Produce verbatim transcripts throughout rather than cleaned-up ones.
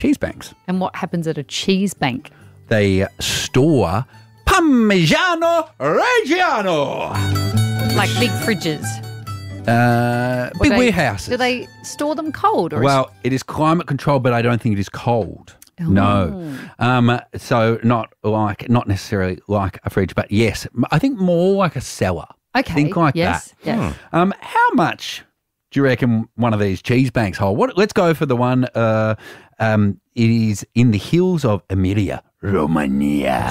cheese banks. And what happens at a cheese bank? They store Parmigiano Reggiano. Like big fridges. Uh, Or big they- warehouses. Do they store them cold? Or is- Well, it is climate controlled, but I don't think it is cold. No. Um, so not like not necessarily like a fridge, but yes, I think more like a cellar. Okay, Think like yes, that. yes. Um, how much do you reckon one of these cheese banks hold? What? Let's go for the one. Uh, um, it is in the hills of Emilia Romagna.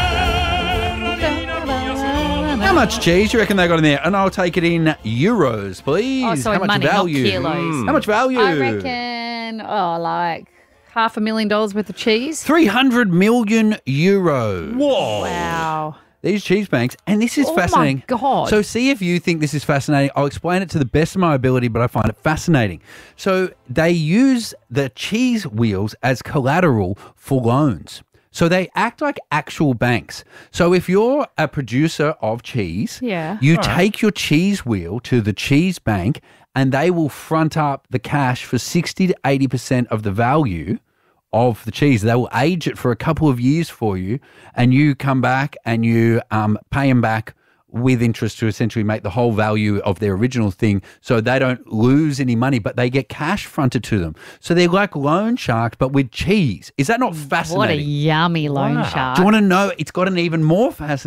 How much cheese do you reckon they got in there? And I'll take it in euros, please. Oh, so How in much money, not value? kilos. How much value? I reckon, oh, like half a million dollars worth of cheese. three hundred million euros. Whoa. Wow. These cheese banks, and this is Oh my fascinating. God. So see if you think this is fascinating. I'll explain it to the best of my ability, but I find it fascinating. So they use the cheese wheels as collateral for loans. So they act like actual banks. So if you're a producer of cheese, Yeah. you take your cheese wheel to the cheese bank and they will front up the cash for sixty to eighty percent of the value of the cheese. They will age it for a couple of years for you, and you come back and you um, pay them back with interest to essentially make the whole value of their original thing, so they don't lose any money, but they get cash fronted to them. So they're like loan sharks, but with cheese. Is that not fascinating? What a yummy loan shark. Do you want to know? It's got an even more fascinating